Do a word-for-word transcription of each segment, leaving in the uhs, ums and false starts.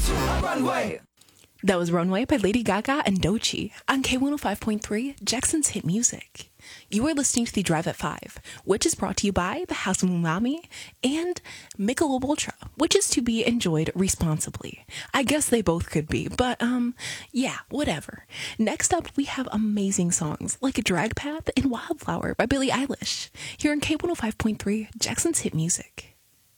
to a runway. That was Runway by Lady Gaga and Doechii on K one oh five point three, Jackson's Hit Music. You are listening to The Drive at five, which is brought to you by the House of Umami and Michelob Ultra, which is to be enjoyed responsibly. I guess they both could be, but, um, yeah, whatever. Next up, we have amazing songs like Drag Path and Wildflower by Billie Eilish, here on K one oh five point three, Jackson's Hit Music.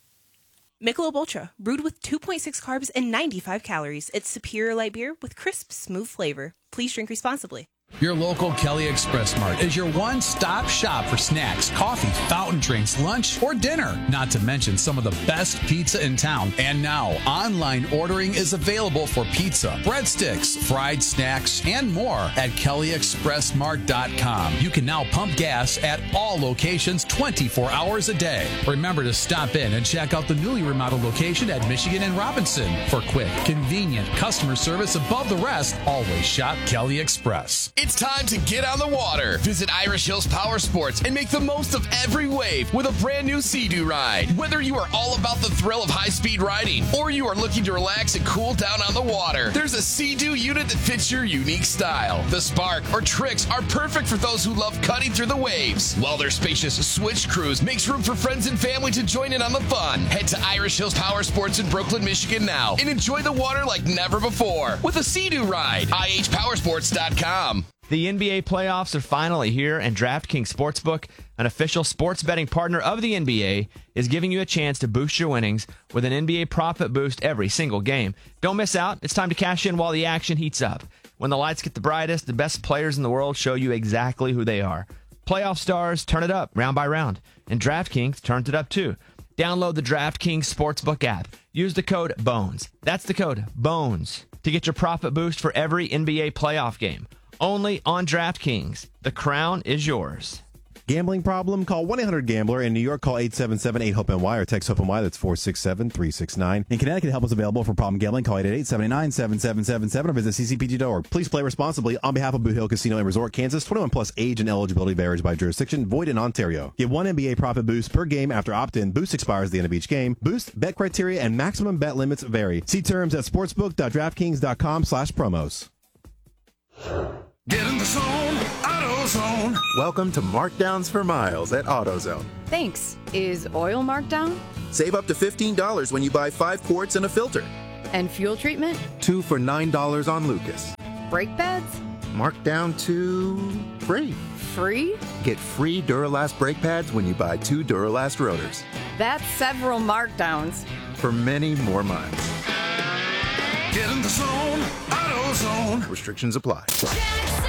Michelob Ultra, brewed with two point six carbs and ninety-five calories. It's superior light beer with crisp, smooth flavor. Please drink responsibly. Your local Kelly Express Mart is your one-stop shop for snacks, coffee, fountain drinks, lunch, or dinner. Not to mention some of the best pizza in town. And now, online ordering is available for pizza, breadsticks, fried snacks, and more at kelly express mart dot com. You can now pump gas at all locations twenty-four hours a day. Remember to stop in and check out the newly remodeled location at Michigan and Robinson. For quick, convenient customer service above the rest, always shop Kelly Express. It's time to get on the water. Visit Irish Hills Power Sports and make the most of every wave with a brand new Sea-Doo ride. Whether you are all about the thrill of high-speed riding or you are looking to relax and cool down on the water, there's a Sea-Doo unit that fits your unique style. The Spark or Trix are perfect for those who love cutting through the waves, while their spacious Switch Cruise makes room for friends and family to join in on the fun. Head to Irish Hills Power Sports in Brooklyn, Michigan now and enjoy the water like never before with a Sea-Doo ride. I H powersports dot com. The N B A playoffs are finally here, and DraftKings Sportsbook, an official sports betting partner of the N B A, is giving you a chance to boost your winnings with an N B A profit boost every single game. Don't miss out. It's time to cash in while the action heats up. When the lights get the brightest, the best players in the world show you exactly who they are. Playoff stars turn it up round by round, and DraftKings turns it up too. Download the DraftKings Sportsbook app. Use the code BONES. That's the code BONES to get your profit boost for every N B A playoff game. Only on DraftKings. The crown is yours. Gambling problem? Call one eight hundred gambler. In New York, call eight seven seven eight hope N Y or text HOPE-NY. That's four six seven three six nine. In Connecticut, help is available for problem gambling. Call eight eight eight seven nine seven seven seven seven or visit c c p g dot org. Please play responsibly. On behalf of Boot Hill Casino and Resort, Kansas, twenty-one plus age and eligibility varies by jurisdiction. Void in Ontario. Get one N B A profit boost per game after opt-in. Boost expires at the end of each game. Boost, bet criteria, and maximum bet limits vary. See terms at sportsbook dot draftkings dot com slash promos. Get in the zone, AutoZone. Welcome to Markdowns for Miles at AutoZone. Thanks. Is oil marked down? Save up to fifteen dollars when you buy five quarts and a filter. And fuel treatment? Two for nine dollars on Lucas. Brake pads? Marked down to free. Free? Get free Duralast brake pads when you buy two Duralast rotors. That's several markdowns. For many more miles. Get in the zone, AutoZone. Restrictions apply.